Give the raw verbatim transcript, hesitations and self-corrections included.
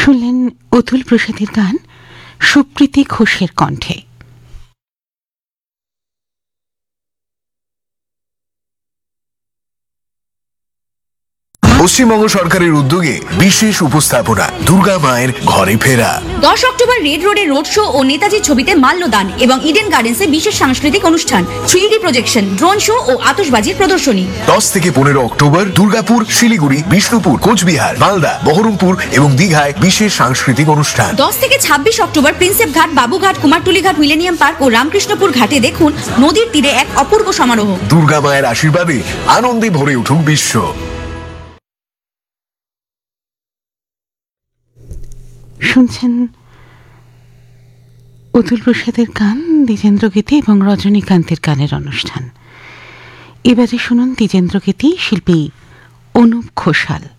শুনলেন অতুল প্রসাদের গান সুপ্রীতি ঘোষের কণ্ঠে। পশ্চিমবঙ্গ সরকারের উদ্যোগে বিশেষ উপস্থাপনা দুর্গা মায়ের ঘরে ফেরা। দশ অক্টোবর রেড রোডে রোড শো ও নেতাজির ছবিতে মাল্যদান এবং ইডেন গার্ডেন্সে বিশেষ সাংস্কৃতিক অনুষ্ঠান, three D projection, drone show ও আতশবাজির প্রদর্শনী। দশ থেকে পনেরো অক্টোবর দুর্গাপুর, শিলিগুড়ি, বিষ্ণুপুর, কোচবিহার, মালদা, বহরমপুর এবং দীঘায় বিশেষ সাংস্কৃতিক অনুষ্ঠান। দশ থেকে ছাব্বিশ অক্টোবর প্রিন্সেপ ঘাট, বাবুঘাট, কুমারটুলি ঘাট, মিলেনিয়াম পার্ক ও রামকৃষ্ণপুর ঘাটে দেখুন নদীর তীরে এক অপূর্ব সমারোহ। দুর্গা মায়ের আশীর্বাদে আনন্দে ভরে উঠুক বিশ্ব। শুনছেন অতুল প্রসাদের গান, দ্বিজেন্দ্র গীতি এবং রজনীকান্তের গানের অনুষ্ঠান। এবারে শুনুন দ্বিজেন্দ্র গীতি, শিল্পী অনুপ ঘোষাল।